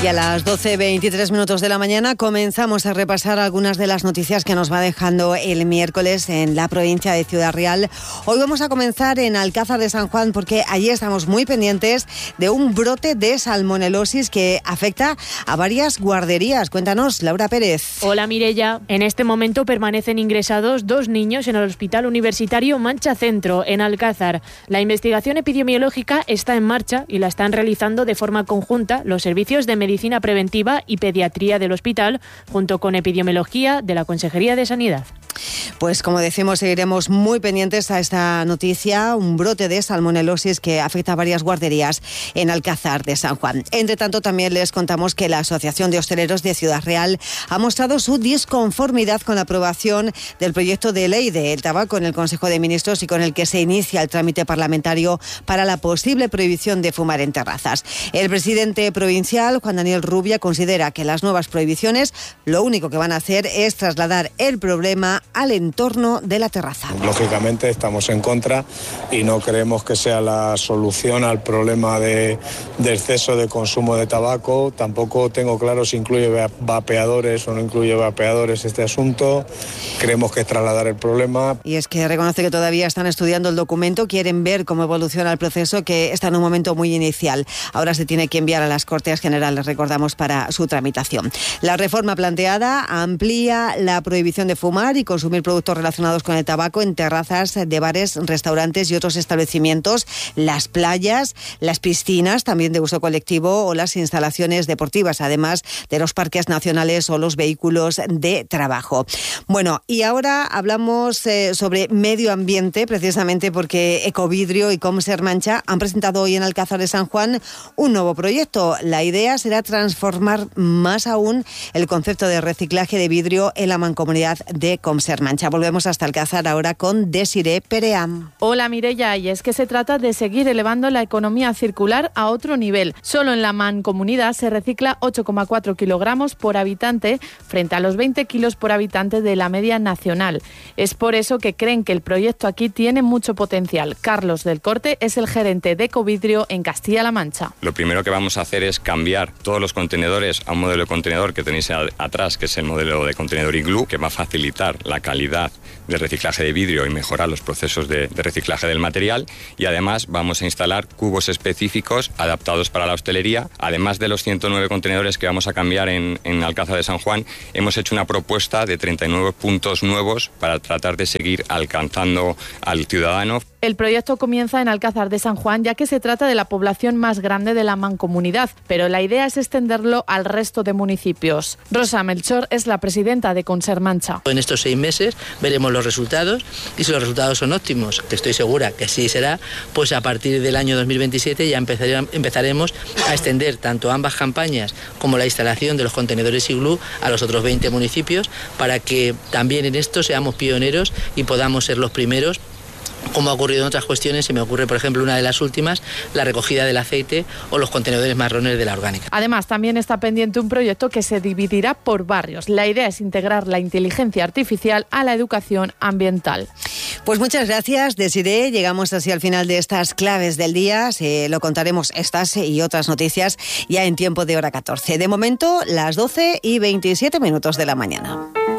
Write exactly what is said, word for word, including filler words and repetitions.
Y a las doce veintitrés minutos de la mañana comenzamos a repasar algunas de las noticias que nos va dejando el miércoles en la provincia de Ciudad Real. Hoy vamos a comenzar en Alcázar de San Juan porque allí estamos muy pendientes de un brote de salmonelosis que afecta a varias guarderías. Cuéntanos, Laura Pérez. Hola, Mireia. En este momento permanecen ingresados dos niños en el Hospital Universitario Mancha Centro, en Alcázar. La investigación epidemiológica está en marcha y la están realizando de forma conjunta los servicios de medicina Medicina Preventiva y Pediatría del hospital, junto con Epidemiología de la Consejería de Sanidad. Pues como decimos, seguiremos muy pendientes a esta noticia, un brote de salmonelosis que afecta a varias guarderías en Alcázar de San Juan. Entre tanto, también les contamos que la Asociación de Hosteleros de Ciudad Real ha mostrado su disconformidad con la aprobación del proyecto de ley del tabaco en el Consejo de Ministros y con el que se inicia el trámite parlamentario para la posible prohibición de fumar en terrazas. El presidente provincial, Juan Daniel Rubia, considera que las nuevas prohibiciones lo único que van a hacer es trasladar el problema al entorno de la terraza. Lógicamente estamos en contra y no creemos que sea la solución al problema de, de exceso de consumo de tabaco. Tampoco tengo claro si incluye vapeadores o no incluye vapeadores este asunto. Creemos que es trasladar el problema. Y es que reconoce que todavía están estudiando el documento, quieren ver cómo evoluciona el proceso, que está en un momento muy inicial. Ahora se tiene que enviar a las Cortes Generales, recordamos, para su tramitación. La reforma planteada amplía la prohibición de fumar y consumir productos relacionados con el tabaco en terrazas de bares, restaurantes y otros establecimientos, las playas, las piscinas también de uso colectivo o las instalaciones deportivas, además de los parques nacionales o los vehículos de trabajo. Bueno, y ahora hablamos eh, sobre medio ambiente, precisamente porque Ecovidrio y Comser Mancha han presentado hoy en Alcázar de San Juan un nuevo proyecto. La idea será transformar más aún el concepto de reciclaje de vidrio en la mancomunidad de Comser Mancha. Volvemos hasta Alcázar ahora con Desiree Peream. Hola, Mireia, y es que se trata de seguir elevando la economía circular a otro nivel. Solo en la mancomunidad se recicla ocho coma cuatro kilogramos por habitante frente a los veinte kilos por habitante de la media nacional. Es por eso que creen que el proyecto aquí tiene mucho potencial. Carlos del Corte es el gerente de Ecovidrio en Castilla-La Mancha. Lo primero que vamos a hacer es cambiar todos los contenedores a un modelo de contenedor que tenéis atrás, que es el modelo de contenedor Igloo, que va a facilitar la calidad del reciclaje de vidrio y mejorar los procesos de, de reciclaje del material, y además vamos a instalar cubos específicos adaptados para la hostelería. Además de los ciento nueve contenedores que vamos a cambiar en, en Alcázar de San Juan, hemos hecho una propuesta de treinta y nueve puntos nuevos para tratar de seguir alcanzando al ciudadano. El proyecto comienza en Alcázar de San Juan, ya que se trata de la población más grande de la mancomunidad, pero la idea es extenderlo al resto de municipios. Rosa Melchor es la presidenta de Comser Mancha. En estos seis meses veremos los resultados, y si los resultados son óptimos, que estoy segura que sí será, pues a partir del año dos mil veintisiete ya empezaremos a extender tanto ambas campañas como la instalación de los contenedores Igloo a los otros veinte municipios, para que también en esto seamos pioneros y podamos ser los primeros. Como ha ocurrido en otras cuestiones, se me ocurre, por ejemplo, una de las últimas, la recogida del aceite o los contenedores marrones de la orgánica. Además, también está pendiente un proyecto que se dividirá por barrios. La idea es integrar la inteligencia artificial a la educación ambiental. Pues muchas gracias, Desiree. Llegamos así al final de estas claves del día. Se lo contaremos estas y otras noticias ya en tiempo de hora catorce. De momento, las doce y veintisiete minutos de la mañana.